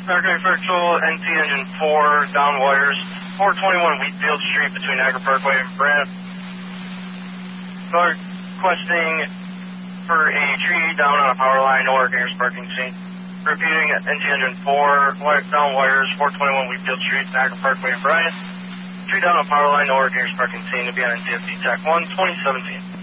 Aircraft Virtual, NT Engine 4, down wires, 421 Wheatfield Street between Niagara Parkway and Brant. Requesting for a tree down on a power line, no workers parking scene. Repeating, NT Engine 4, down wires, 421 Wheatfield Street, Niagara Parkway and Bryant. Tree down on a power line, no workers parking scene to be on NTFD Tech 1, 2017.